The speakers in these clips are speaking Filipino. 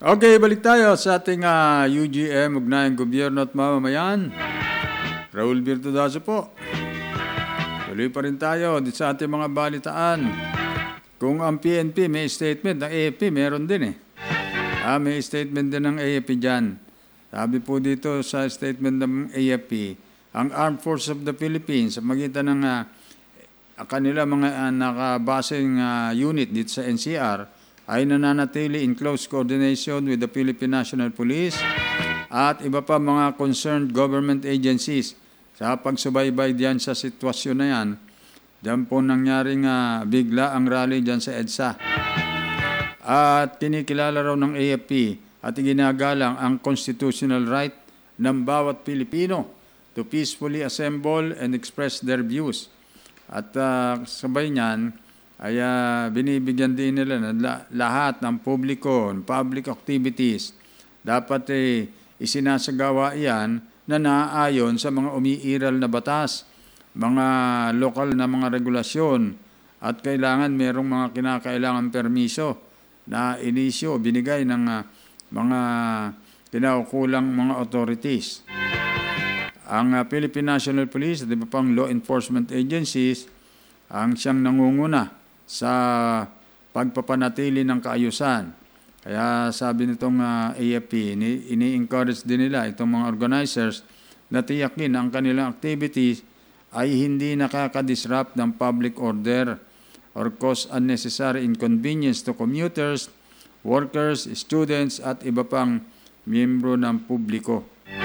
Okay, balik tayo sa ating UGM, Ugnayang Gobyerno at Mamamayan. Raul Virtudazo po. Tuloy pa rin tayo sa ating mga balitaan. Kung ang PNP may statement, ang AFP meron din eh. May statement din ng AFP dyan. Sabi po dito sa statement ng AFP, ang Armed Forces of the Philippines sa magitan ng kanila mga nakabasing unit dito sa NCR ay nananatili in close coordination with the Philippine National Police at iba pa mga concerned government agencies sa pagsubaybay diyan sa sitwasyon na yan. Diyan po nangyaring bigla ang rally diyan sa EDSA. At kinikilala raw ng AFP at ginagalang ang constitutional right ng bawat Pilipino to peacefully assemble and express their views. At sabay niyan, ay binibigyan din nila na lahat ng publiko, public activities, dapat isinasagawa yan na naaayon sa mga umiiral na batas, mga lokal na mga regulasyon, at kailangan merong mga kinakailangan permiso na inisyo, binigay ng mga kinaukulang mga authorities. Ang Philippine National Police at iba pang law enforcement agencies ang siyang nangunguna sa pagpapanatili ng kaayusan. Kaya sabi nitong AFP, ini-encourage din nila itong mga organizers na tiyakin ang kanilang activities ay hindi nakaka-disrupt ng public order or cause unnecessary inconvenience to commuters, workers, students at iba pang miyembro ng publiko.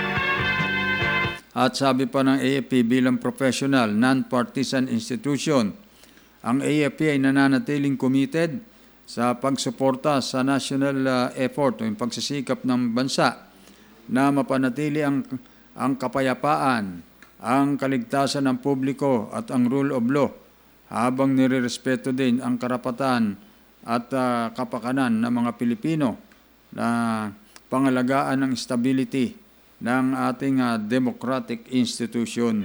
At sabi pa ng AFP, bilang professional, non-partisan institution, ang AFP ay nananatiling committed sa pagsuporta sa national effort o yung pagsisikap ng bansa na mapanatili ang kapayapaan, ang kaligtasan ng publiko at ang rule of law habang nirerespeto din ang karapatan at kapakanan ng mga Pilipino na pangalagaan ng stability ng ating democratic institution.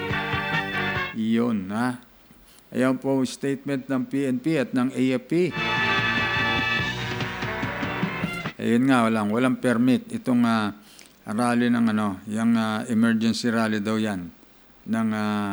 Iyon, Ayan po statement ng PNP at ng AFP. Ayun nga, walang permit. Itong rally ng yung emergency rally daw yan ng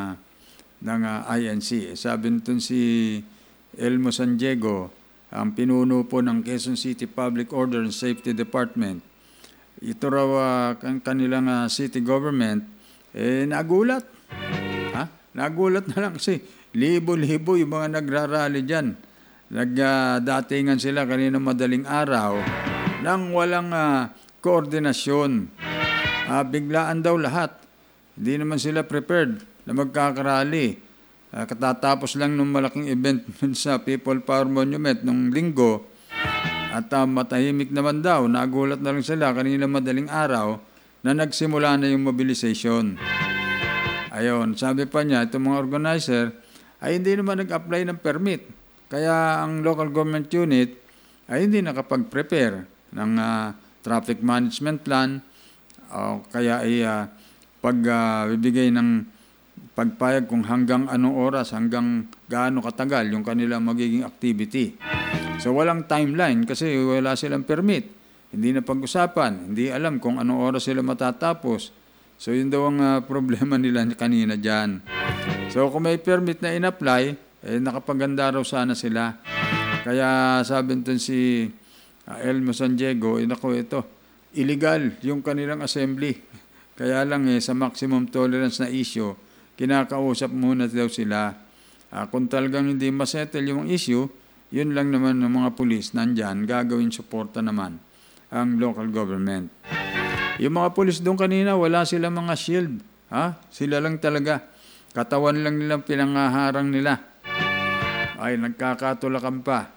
INC. Sabi nito si Elmo San Diego, ang pinuno po ng Quezon City Public Order and Safety Department. Ito raw kanilang city government, nagulat. Nagulat na lang kasi libo-libo yung mga nagrarally dyan. Nagdatingan sila kanina madaling araw nang walang koordinasyon. Biglaan daw lahat. Hindi naman sila prepared na magkakarally. Katatapos lang nung malaking event sa People Power Monument nung linggo at matahimik naman daw. Nagulat na lang sila kanina madaling araw na nagsimula na yung mobilization. Ayon, sabi pa niya, itong mga organizer ay hindi naman nag-apply ng permit. Kaya ang local government unit ay hindi nakapag-prepare ng traffic management plan. Kaya ay pagbibigay ng pagpayag kung hanggang anong oras, hanggang gaano katagal yung kanilang magiging activity. So walang timeline kasi wala silang permit. Hindi na pag-usapan, hindi alam kung anong oras sila matatapos. So yun daw ang problema nila kanina dyan. So kung may permit na in-apply, nakapaganda raw sana sila. Kaya sabi nito si Elmo San Diego, ito, illegal yung kanilang assembly. Kaya lang sa maximum tolerance na issue, kinakausap muna daw sila. Kung talagang hindi masettle yung issue, yun lang naman ng mga pulis nandyan, gagawin suporta naman ang local government. Yung mga pulis doon kanina, wala silang mga shield. Sila lang talaga. Katawan lang nilang pinangaharang nila. Ay, nagkakatulakan pa.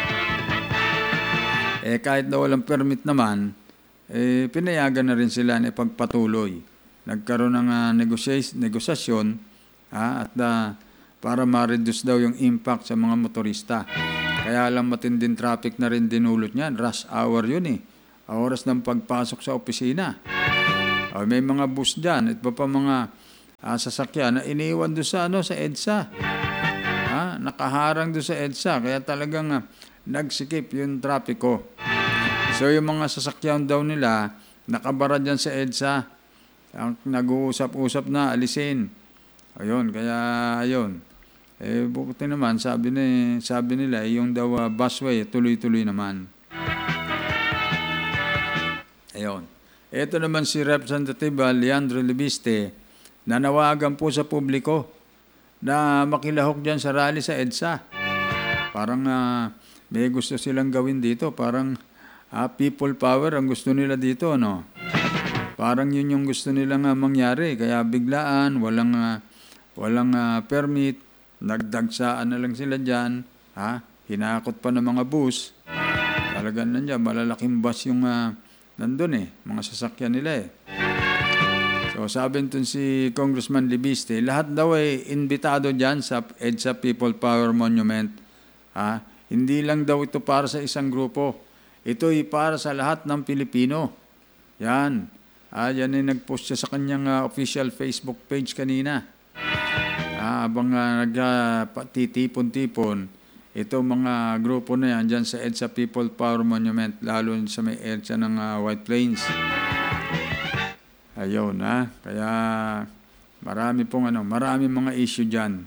Kahit na walang permit naman, pinayagan na rin sila na ipagpatuloy. Nagkaroon ng negosasyon at para ma-reduce daw yung impact sa mga motorista. Kaya lang matinding traffic na rin dinulot niyan. Rush hour yun oras ng pagpasok sa opisina. May mga bus dyan at pa mga sasakyan na iniwan doon sa EDSA. Nakaharang doon sa EDSA. Kaya talagang nagsikip yung trapiko. So yung mga sasakyan daw nila, nakabara dyan sa EDSA. Ang nag-uusap-usap na, alisin. Ayun, kaya ayun. Buti naman, sabi nila, yung daw busway, tuloy-tuloy naman. Ayun. Ito naman si Representative Leandro Libiste, nanawagan po sa publiko na makilahok dyan sa rally sa EDSA. Parang may gusto silang gawin dito. Parang people power ang gusto nila dito, no? Parang yun yung gusto nilang mangyari. Kaya biglaan, walang permit, nagdagsaan na lang sila dyan. Hinakot pa ng mga bus. Talagang nandiyan, malalaking bus yung nandun mga sasakyan nila So sabi nito si Congressman Libiste, lahat daw imbitado dyan sa EDSA People Power Monument. Hindi lang daw ito para sa isang grupo. Ito ay para sa lahat ng Pilipino. Yan. Yan ay nag-post siya sa kanyang official Facebook page kanina. Habang nagtitipon-tipon, ito mga grupo na yan dyan sa EDSA People Power Monument, lalo sa may EDSA ng White Plains. Ayun, kaya marami mga issue dyan.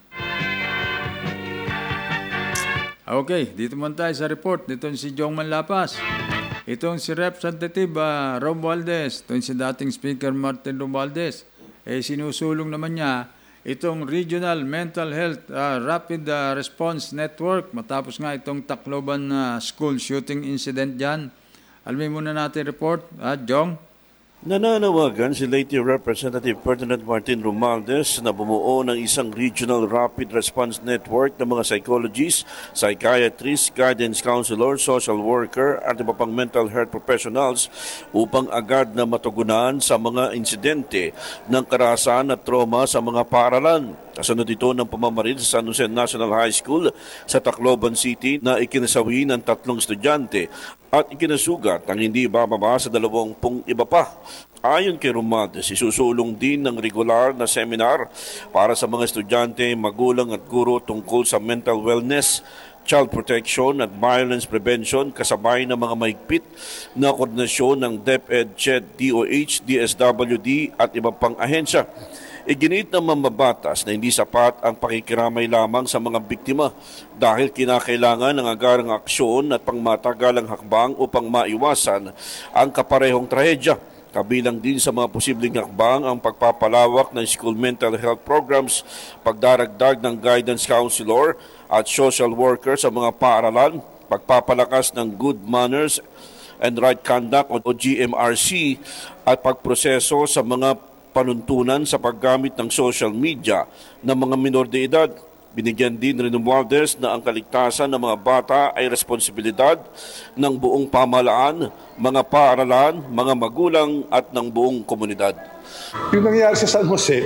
Okay, dito muna tayo sa report. Dito si Jong Manlapas. Itong si Representative Romualdez. Ito si dating Speaker Martin Romualdez. Sinusulong naman niya itong Regional Mental Health Rapid Response Network matapos nga itong Tacloban school shooting incident dyan. Alamin muna natin report. Jong? Nananawagan si Leyte Representative Ferdinand Martin Romualdez na bumuo ng isang Regional Rapid Response Network ng mga psychologists, psychiatrists, guidance counselor, social worker at iba pang mental health professionals upang agad na matugunan sa mga insidente ng karahasan at trauma sa mga paaralan. Kasunod ito ng pamamaril sa San Jose National High School sa Tacloban City na ikinasawi ng 3 estudyante at ikinasugat ang hindi bababa sa 20 iba pa. Ayon kay Romualdez, isusulong din ng regular na seminar para sa mga estudyante, magulang at guro tungkol sa mental wellness, child protection at violence prevention kasabay ng mga mahigpit na koordinasyon ng DepEd, CHED, DOH, DSWD at iba pang ahensya. Iginit ng mambabatas na hindi sapat ang pakikiramay lamang sa mga biktima dahil kinakailangan ng agarang aksyon at pangmatagalang hakbang upang maiwasan ang kaparehong trahedya. Kabilang din sa mga posibleng hakbang ang pagpapalawak ng school mental health programs, pagdaragdag ng guidance counselor at social worker sa mga paaralan, pagpapalakas ng good manners and right conduct o GMRC at pagproseso sa mga panuntunan sa paggamit ng social media ng mga minor de edad. Binigyan din ni Romualdez na ang kaligtasan ng mga bata ay responsibilidad ng buong pamahalaan, mga paaralan, mga magulang at ng buong komunidad. Yung nangyari sa San Jose,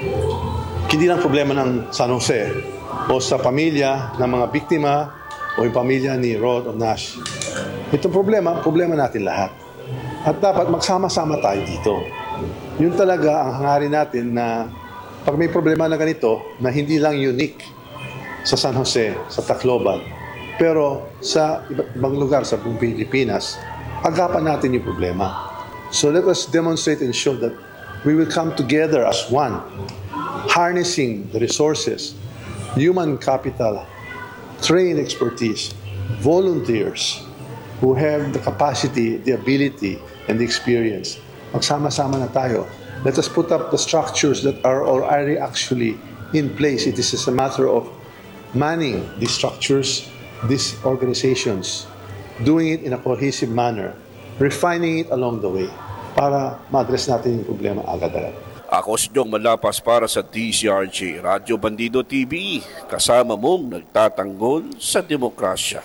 hindi lang problema ng San Jose o sa pamilya ng mga biktima o yung pamilya ni Rod o Nash. Itong problema natin lahat. At dapat magsama-sama tayo dito. Yun talaga ang hangarin natin na pag may problema na ganito na hindi lang unique sa San Jose, sa Tacloban, pero sa ibang lugar sa buong Pilipinas, agapan natin yung problema. So let us demonstrate and show that we will come together as one, harnessing the resources, human capital, trained expertise, volunteers who have the capacity, the ability, and the experience. Magsama-sama na tayo. Let us put up the structures that are already actually in place. It is just a matter of manning these structures, these organizations, doing it in a cohesive manner, refining it along the way para ma-address natin yung problema agad-agad. Ako si Jong Manlapas para sa DZRH, Radyo Bandido TV, kasama mong nagtatanggol sa demokrasya.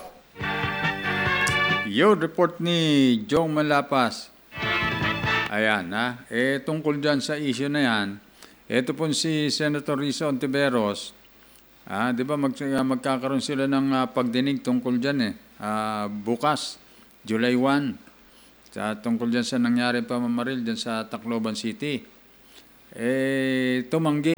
Yung report ni Jong Manlapas. Ayan, tungkol dyan sa issue na yan, ito po si Senator Risa Ontiveros, di ba magkakaroon sila ng pagdinig tungkol dyan bukas, July 1, tungkol dyan sa nangyari pamamaril dyan sa Tacloban City. Tumanggi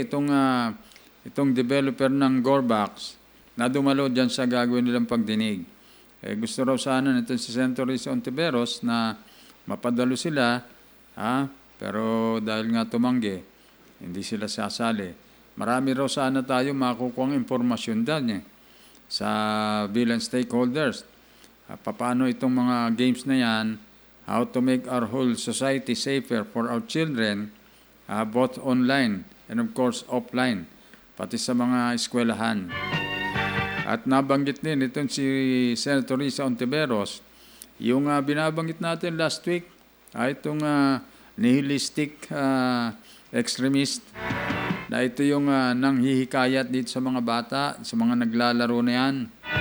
itong developer ng Gorbax na dumalo dyan sa gagawin nilang pagdinig. Gusto raw sana nito si Senator Risa Ontiveros na mapadalo sila, pero dahil nga tumanggi, hindi sila sasali. Marami raw sana tayo makukuha impormasyon dyan sa bilang stakeholders. Paano itong mga games na yan, how to make our whole society safer for our children, both online and of course offline, pati sa mga eskwelahan. At nabanggit din itong si Senator Risa Ontiveros, yung binabanggit natin last week, itong nihilistic extremist, na ito yung nanghihikayat dito sa mga bata, sa mga naglalaro na yan.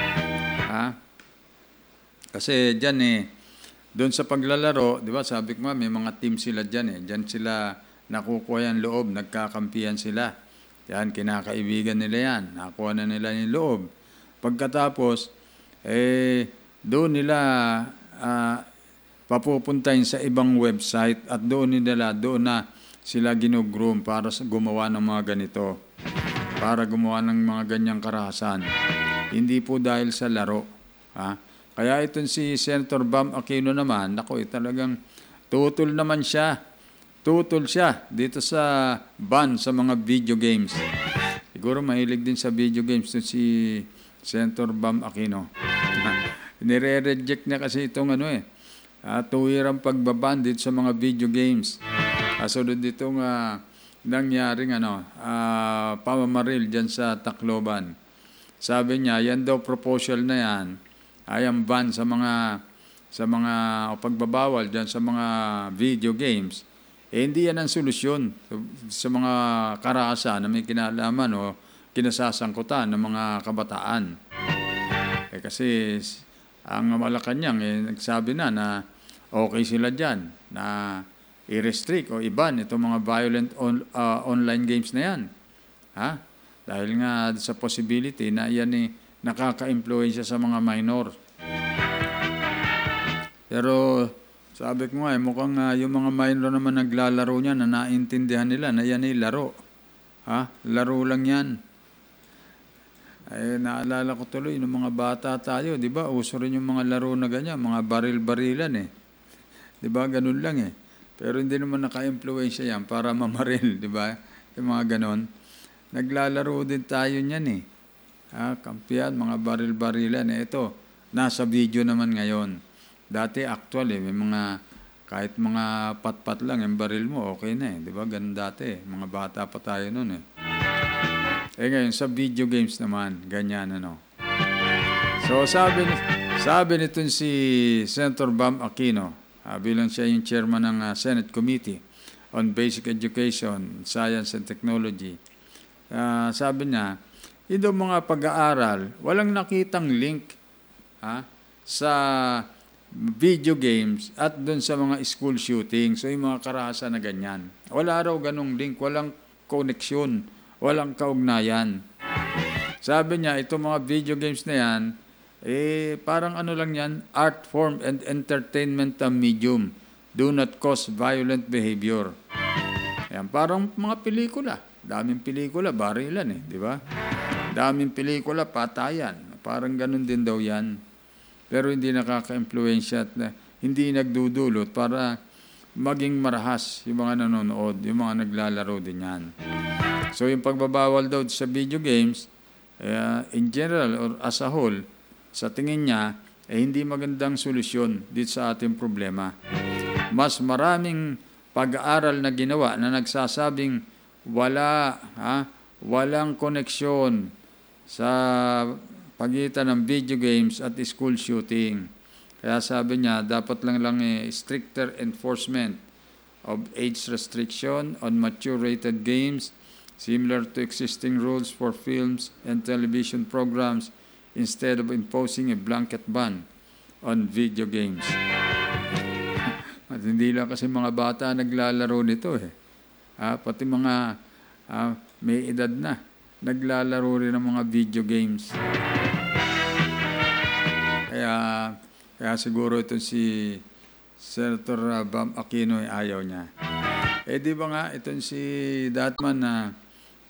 Kasi dyan doon sa paglalaro, di ba, sabi ko nga, may mga team sila dyan Dyan sila nakukuha yung loob, nagkakampihan sila. Yan, kinakaibigan nila yan. Nakuha na nila yung loob. Pagkatapos, doon nila papupuntahin sa ibang website at doon na sila ginugroom para gumawa ng mga ganito. Para gumawa ng mga ganyang karahasan. Hindi po dahil sa laro. Kaya itong si Senator Bam Aquino naman, talagang tutol naman siya. Tutol siya dito sa ban sa mga video games. Siguro mahilig din sa video games to si Senator Bam Aquino. Nire-reject niya kasi itong tuwirang pagbaban dito sa mga video games. Kasunod ditong nangyaring pamamaril dyan sa Tacloban. Sabi niya, yan daw proposal na yan ay ang ban sa mga pagbabawal dyan sa mga video games. Hindi yan ang solusyon sa mga karahasan na may kinalaman o kinasasangkutan ng mga kabataan. Kasi ang Malacanang nagsabi na okay sila dyan na i-restrict o i-ban itong mga violent online games na yan. Dahil nga sa possibility na yan nakaka-influensya sa mga minor. Pero sabi ko nga, mukhang yung mga minor naman naglalaro niya na naintindihan nila na yan laro. Laro lang yan. Naalala ko tuloy, ng mga bata tayo, di ba? Uso rin yung mga laro na ganyan, mga baril-barilan Di ba? Ganun lang Pero hindi naman naka-influensya yan para mamaril, di ba? Yung mga ganon. Naglalaro din tayo niyan kampiyan, mga baril-barilan. Ito, nasa video naman ngayon. Dati actually, may kahit mga pat-pat lang, yung baril mo, okay na di ba? Ganun dati, mga bata pa tayo nun ngayon, sa video games naman, ganyan So, sabi nito si Senator Bam Aquino, bilang siya yung chairman ng Senate Committee on Basic Education, Science and Technology. Sabi niya, ito mga pag-aaral, walang nakitang link sa video games at doon sa mga school shooting. So, yung mga karahasan na ganyan. Wala raw ganong link, walang koneksyon, walang kaugnayan. Sabi niya, itong mga video games na yan, parang lang yan, art form and entertainment medium. Do not cause violent behavior. Yan, parang mga pelikula. Daming pelikula, barilan di ba? Daming pelikula, patayan. Parang ganun din daw yan. Pero hindi nakaka-influensya at hindi nagdudulot para maging marahas yung mga nanonood, yung mga naglalaro din yan. So yung pagbabawal daw sa video games, in general or as a whole, sa tingin niya, hindi magandang solusyon dito sa ating problema. Mas maraming pag-aaral na ginawa na nagsasabing walang koneksyon sa pagitan ng video games at school shooting. Kaya sabi niya, dapat lang stricter enforcement of age restriction on mature rated games similar to existing rules for films and television programs instead of imposing a blanket ban on video games. At hindi lang kasi mga bata naglalaro nito pati mga may edad na naglalaro rin ng mga video games. Kaya siguro ito si Senator Bam Aquino ayaw niya. Di ba nga itong si Datman na